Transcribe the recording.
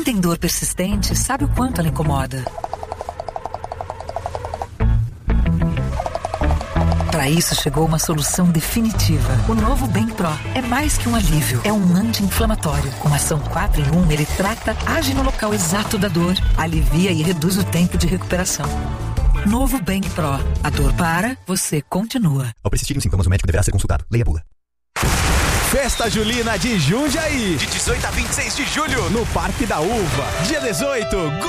tem dor persistente, sabe o quanto ela incomoda. Para isso chegou uma solução definitiva. O novo Bem Pro é mais que um alívio, é um anti-inflamatório. Com ação 4 em 1, ele trata, age no local exato da dor, alivia e reduz o tempo de recuperação. Novo Bem Pro. A dor para, você continua. Ao persistirem os sintomas, o médico deverá ser consultado. Leia a bula. Festa Julina de Jundiaí. De 18 a 26 de julho. No Parque da Uva. Dia 18.